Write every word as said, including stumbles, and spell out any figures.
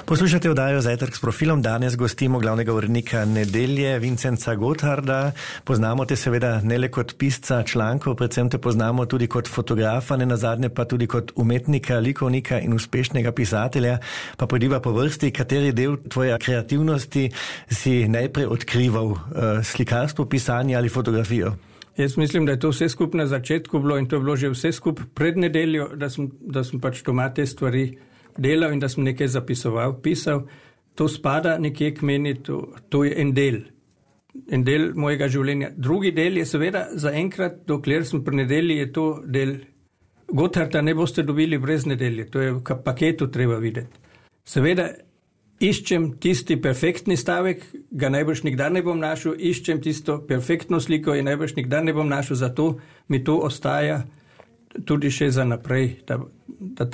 Poslušate oddajo Zajtrk s profilom. Danes gostimo glavnega urednika Nedelje, Vincenca Gotharda. Poznamo te seveda ne le kot pisca člankov, predvsem te poznamo tudi kot fotografa, ne nazadnje pa tudi kot umetnika, likovnika in uspešnega pisatelja. Pa pojdiva po vrsti, kateri del tvoje kreativnosti si najprej odkrival, slikarstvo, pisanje ali fotografijo? Jaz mislim, da je to vse skup na začetku bilo in to je bilo že vse skup pred nedeljo, da sem, da sem pač doma te stvari delal in da sem nekaj zapisoval, pisal. To spada nekje k meni, to, to je en del, en del mojega življenja. Drugi del je seveda zaenkrat, dokler sem pri nedelji, je to del Gotharda, ne boste dobili brez nedelje, to je v paketu treba videti. Seveda iščem tisti perfektni stavek, ga najbrž nikdar ne bom našel, iščem tisto perfektno sliko in najbrž nikdar ne bom našel, zato mi to ostaja tudi še za naprej, da, da